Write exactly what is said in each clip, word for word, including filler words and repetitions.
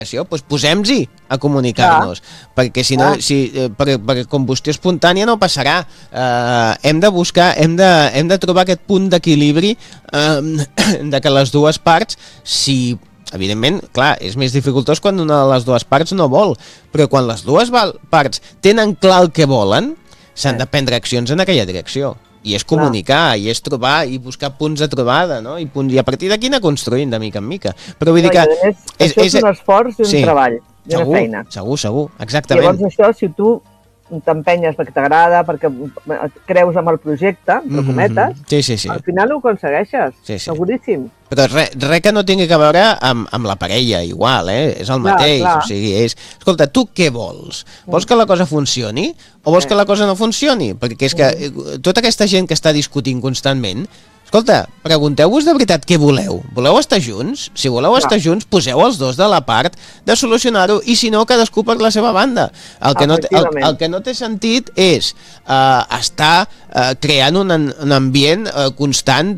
doncs posem-hi a comunicar-nos, ah. perquè si no, ah. si, per, per combustió espontània no passarà. Uh, hem de buscar, hem de, hem de trobar aquest punt d'equilibri uh, de que les dues parts, si, evidentment, clar, és més dificultós quan una de les dues parts no vol, però quan les dues parts tenen clar el que volen, s'han de prendre accions en aquella direcció. I és comunicar, i és trobar, i buscar punts de trobada, no? I, punt, i a partir d'aquí anar construint de mica en mica. Però vull dir que... No, és, és, això és, és un esforç i un sí, treball, i una segur, feina. Segur, segur, exactament. Llavors això, si tu t'empenyes perquè t'agrada, perquè creus en el projecte, entre cometes, mm -hmm. sí, sí, sí. al final ho aconsegueixes, sí, sí. seguríssim. Però res re que no tingui a veure amb, amb la parella, igual, eh? És el clar, mateix, clar. O sigui, és... Escolta, tu què vols? Vols que la cosa funcioni o vols que la cosa no funcioni? Perquè és que tota aquesta gent que està discutint constantment, escolta, pregunteu-vos de veritat què voleu. Voleu estar junts? Si voleu estar no. junts, poseu els dos de la part de solucionar-ho i si no, cadascú per la seva banda. El que no, el, el que no té sentit és uh, estar uh, creant un, un ambient uh, constant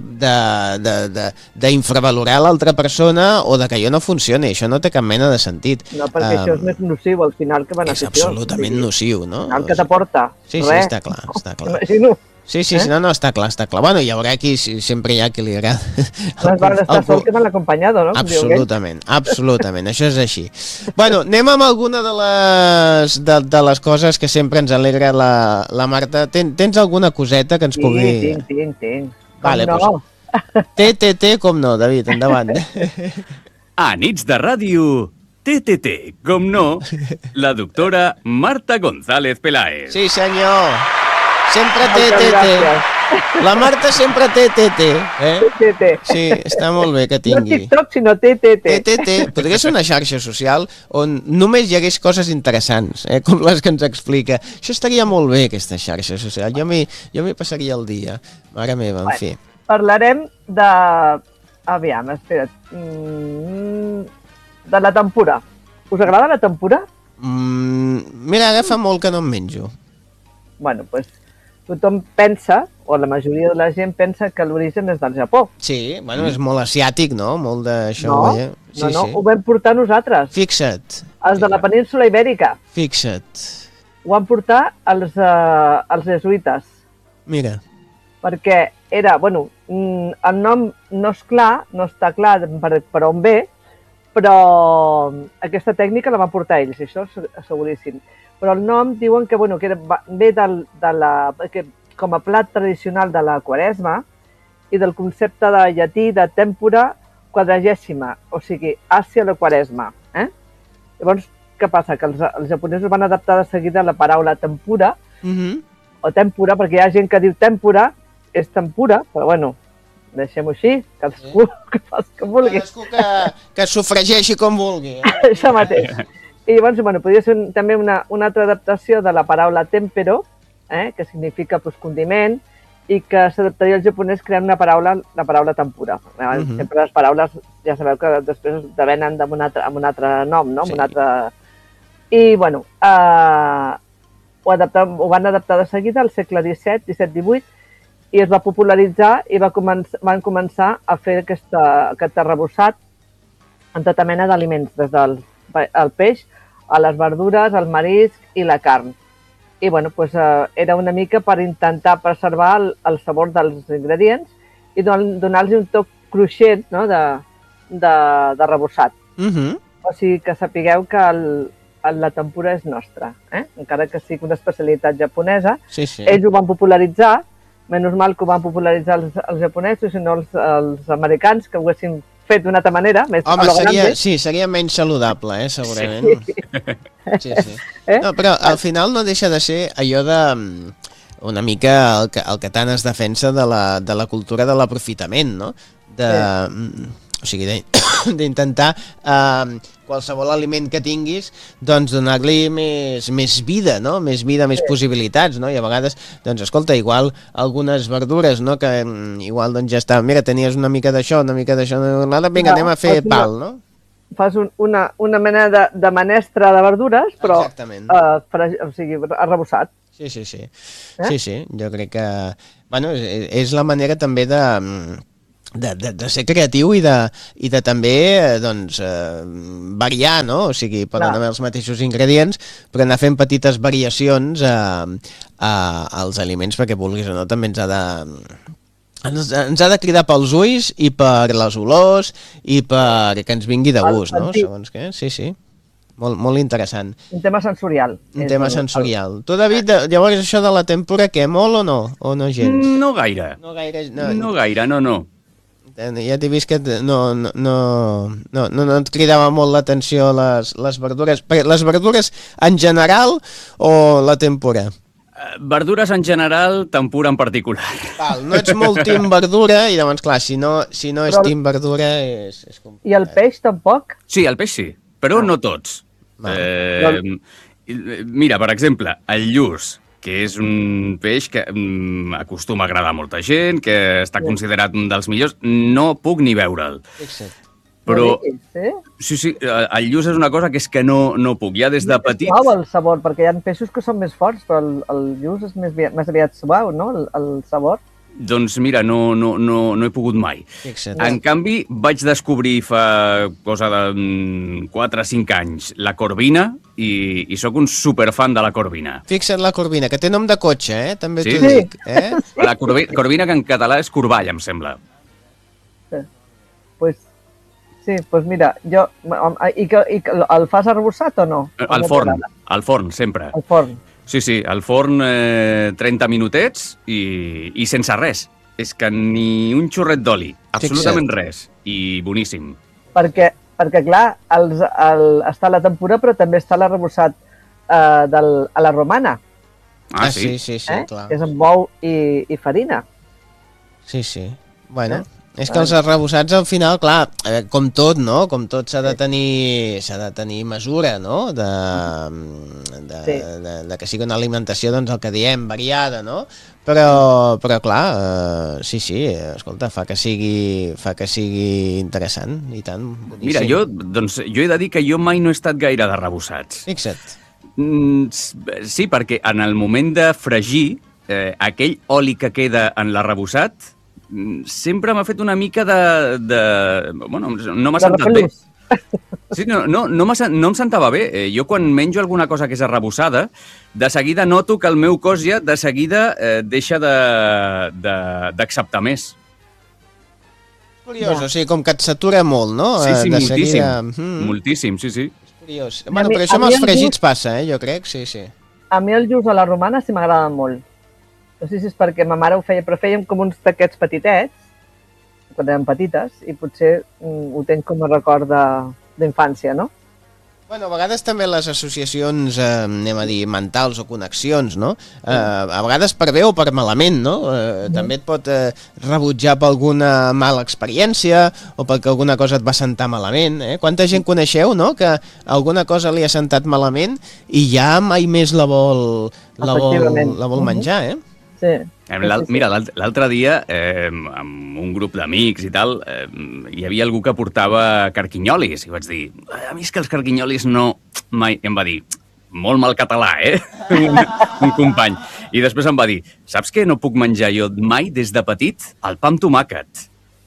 d'infravalorar l'altra persona o de que allò no funcioni. Això no té cap mena de sentit. No, perquè uh, això és més nociu al final que beneficiós. És absolutament sí. nociu, no? El que t'aporta. Sí, sí, res. està clar, està clar. Imagino. Sí, sí, eh? sí, no, no, està clar, està clar. Bueno, hi haurà qui, sempre hi ha qui li agrada. Les van estar sol que m'han acompanyado, no? Absolutament, absolutament, això és així. Bueno, anem amb alguna de les, de, de les coses que sempre ens alegra la, la Marta. Ten, tens alguna coseta que ens sí, pugui... Sí, tinc, tinc, tinc. Vale, no. Pues, T, T, T, com no, David, endavant. A nits de ràdio... T T T, com no, la doctora Marta González Peláez. Sí, senyor. Sempre té, té, té. La Marta sempre té, té, té. Eh? Té, té. Sí, està molt bé que tingui. No TikTok, sinó té, té, té. Té, té, té. Podria ser una xarxa social on només hi hagués coses interessants, eh? Com les que ens explica. Això estaria molt bé, aquesta xarxa social. Jo m'hi jo m'hi passaria el dia. Mare meva, en fi. Parlarem de... Aviam, espera't. Mm... De la tempura. Us agrada la tempura? Mm, mira, ara fa molt que no em menjo. Bueno, doncs tothom pensa, o la majoria de la gent pensa que l'origen és del Japó. Sí, bueno, és molt asiàtic, no? Molt d'això. No, eh? sí, no, no, sí. ho vam portar nosaltres. Fixa't. Els de la península Ibèrica. Fixa't. Ho van portar els, uh, els jesuïtes. Mira. Perquè era, bueno, el nom no és clar, no està clar per, per on ve, però aquesta tècnica la van portar ells, això és seguríssim. Però el nom diuen que, bueno, que era, ve del, de la, que, com a plat tradicional de la Quaresma i del concepte de llatí de tempora quadragèsima, o sigui, Àsia la Quaresma. Eh? Llavors, què passa? Que els, els japonesos van adaptar de seguida la paraula tempura, mm-hmm. o tempura, perquè hi ha gent que diu tempura, és tempura, però bueno, deixem-ho així, cadascú sí. que faci com vulgui. Cadascú que, que sufrageixi com vulgui. Eh? Això mateix. I llavors, bueno, podria ser un, també una, una altra adaptació de la paraula tempero, eh, que significa pues, condiment, i que s'adaptaria al japonès creant una paraula, la paraula tempura. Eh, uh-huh. Sempre les paraules, ja sabeu que després devenen amb un altre, amb un altre nom, no? Sí. Un altre... I, bueno, eh, ho, adaptar, ho van adaptar de seguida al segle disset, disset divuit, i es va popularitzar i va començar, van començar a fer aquesta, aquest arrebossat en tota mena d'aliments, des del el peix, a les verdures, el marisc i la carn. I bueno, pues, eh, era una mica per intentar preservar el, el sabor dels ingredients i donar-los un toc cruixent, no? de, de, de rebossat. Uh-huh. O sigui que sapigueu que el, el, la tempura és nostra, eh? Encara que sigui una especialitat japonesa. Sí, sí. Ells ho van popularitzar, menys mal que ho van popularitzar els, els japonesos i no els, els americans, que ho haguessin fet d'una altra manera. Més Home, seria, sí, seria menys saludable, eh, segurament. Sí. Sí, sí. Eh? No, però al final no deixa de ser allò de una mica el que, el que tant es defensa de la, de la cultura de l'aprofitament, no? De, sí. O sigui, d'intentar eh, qualsevol aliment que tinguis, doncs donar-li més, més vida, no? Més vida, més sí. possibilitats, no? I a vegades, doncs escolta, igual algunes verdures, no? Que igual doncs ja està, mira, tenies una mica d'això, una mica d'això, vinga, no, anem a fer pal, no? Fas un, una, una mena de, de menestra de verdures, però eh, o sigui, arrebossat. Sí, sí, sí. Eh? Sí, sí, jo crec que... Bueno, és la manera també de... de, de, de ser creatiu i de, i de també doncs, eh, variar, no? O sigui, poden Clar. haver els mateixos ingredients, però anar fent petites variacions a, a, als aliments, perquè vulguis o no, també ens ha de... Ens, ens ha de cridar pels ulls i per les olors i per que ens vingui de gust, no? Segons què, sí, sí. Molt, molt interessant. Un tema sensorial. Un tema sensorial. Tu, David, llavors això de la tempura, què, molt o no? O no gens? No gaire. No gaire, no. No gaire, no, no. Ja t'he vist que no, no, no, no, no, no et cridava molt l'atenció les, les verdures. Perquè les verdures en general o la tempura? Verdures en general, tempura en particular. Val, no ets molt team verdura i llavors, clar, si no, si no és Però... team verdura és, és complicat. I el peix tampoc? Sí, el peix sí, però Ah. no tots. Val. Eh, mira, per exemple, el lluç, que és un peix que mm, acostuma a agradar a molta gent, que està considerat un dels millors, no puc ni veure'l. Fixa't. Però, No diguis, eh? sí, sí, el lluç és una cosa que és que no, no puc. Ja des de petit... És suau el sabor, perquè hi ha peixos que són més forts, però el, el lluç és més, aviat- més aviat suau, no? El, el sabor. Doncs mira, no, no, no, no he pogut mai. Fixa't. En canvi, vaig descobrir fa cosa de mm, quatre o cinc anys la corvina i, i sóc un superfan de la corvina. Fixa't la corvina, que té nom de cotxe, eh? També Sí? t'ho Sí. dic, eh? La corvi, corvina, que en català és corball, em sembla. Pues, sí, pues mira, jo... I, que, i que el fas arrebossat o no? O Al no forn, t'agrada? al forn, sempre. Al forn. Sí, sí, al forn eh, trenta minutets i, i sense res. És que ni un xorret d'oli, absolutament Fixa't. res. I boníssim. Perquè, perquè clar, els, el, està la tempura, però també està l'arrebossat eh, del, a la romana, Ah, sí, sí? sí, sí, eh? clar. que és amb bou i, i farina. Sí, sí. Bueno, Eh? és que els arrebossats al final, clar, eh, com tot, no? Com tot s'ha de tenir s'ha de tenir mesura, no? De, de, Sí. de, de que sigui una alimentació, doncs el que diem, variada, no? Però, però clar, eh, sí, sí, escolta, fa que sigui fa que sigui interessant, i tant, boníssim. Mira, jo, doncs, jo he de dir que jo mai no he estat gaire d'arrebossats. Fixa't. Mm, s- sí, perquè en el moment de fregir, eh, aquell oli que queda en l'arrebossat mm, sempre m'ha fet una mica de... de bueno, no m'ha De sentat bé. repelús. Sí, no, no, no, m'ha sen- no em sentava bé. Eh, jo quan menjo alguna cosa que és arrebossada, de seguida noto que el meu cos ja de seguida eh, deixa de- de- d'acceptar més. Curiós, Ja. o sigui, com que et satura molt, no? Sí, sí, Eh, de moltíssim. seguida, mm, Moltíssim, sí, sí. Curiós. A Bueno, mi- però això a amb mi els el fregits gust- passa, eh? Jo crec, sí, sí. A mi el lluç a la romana sí m'agrada molt. No sé si és perquè ma mare ho feia, però fèiem com uns taquets petitets, quan eren petites, i potser mm, ho tenc com a record de- d'infància, no? Bueno, a vegades també les associacions, eh, anem a dir, mentals o connexions, no? Eh, a vegades per bé o per malament, no? Eh, també et pot eh, rebutjar per alguna mala experiència o perquè alguna cosa et va sentar malament, eh? Quanta gent coneixeu, no?, que alguna cosa li ha sentat malament i ja mai més la vol, la vol, Efectivament. la vol menjar, eh? Sí. Eh, l'al- Mira, l'alt- l'altre dia, eh, amb un grup d'amics i tal, eh, hi havia algú que portava carquinyolis, i vaig dir, a mi és que els carquinyolis no... Mai, i em va dir, molt mal català, eh? un, un company. I després em va dir, saps què no puc menjar jo mai des de petit? El pa amb tomàquet.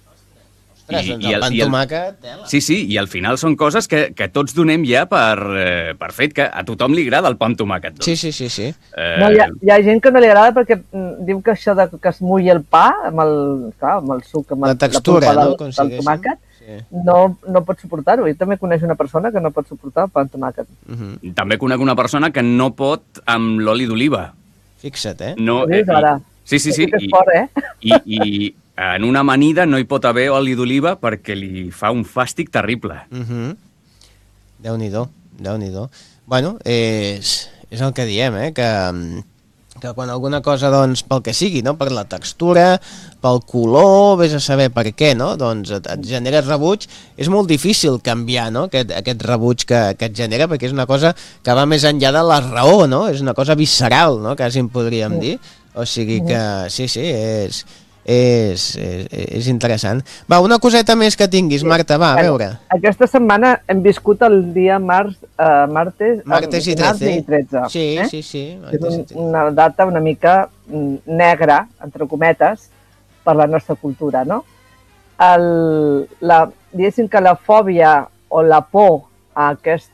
Ostres, I- doncs i el el- pa amb i el- tomàquet, tela. Sí, sí, i al final són coses que, que tots donem ja per, eh, per fet, que a tothom li agrada el pa amb tomàquet. Doncs. Sí, sí, sí, sí. Eh, No, hi, ha, hi ha gent que no li agrada perquè mm, diu que això de que es mulli el pa amb el, clar, amb el suc, amb La el, textura, polpa no? del, Com si del diguéssim. tomàquet, Sí. no, no pot suportar-ho. Jo també coneix una persona que no pot suportar el pa amb tomàquet. Mhm. També conec una persona que no pot amb l'oli d'oliva. Fixa't, eh? No, Ho dius ara? Sí, sí, sí. Que és I, fort, eh? i, I en una amanida no hi pot haver oli d'oliva perquè li fa un fàstic terrible. Mhm. Déu-n'hi-do, Déu-n'hi-do. Bueno, és, és el que diem, eh? Que, que quan alguna cosa, doncs, pel que sigui, no? Per la textura, pel color, vés a saber per què, no? Doncs et, et genera rebuig. És molt difícil canviar, no? Aquest, aquest rebuig que, que et genera, perquè és una cosa que va més enllà de la raó, no? És una cosa visceral, no? Quasi en podríem dir. O sigui que, sí, sí, és... És, és, és interessant. Va, una coseta més que tinguis, Marta, va, a Bueno, veure. Aquesta setmana hem viscut el dia març, eh, martes, Martes i dimarts tretze. i tretze. Sí, eh? sí, sí. És Martes i un, tretze. una data una mica mm, negra, entre cometes, per la nostra cultura, no? el, la, diguéssim que la fòbia o la por a aquest